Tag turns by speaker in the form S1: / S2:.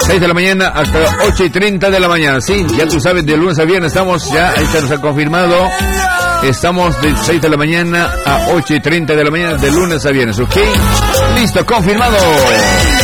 S1: 6 de la mañana hasta 8:30 de la mañana. Sí, ya tú sabes, de lunes a viernes estamos, ya ahí se nos ha confirmado. Estamos de 6 de la mañana a 8:30 de la mañana, de lunes a viernes, ¿ok? Listo, confirmado.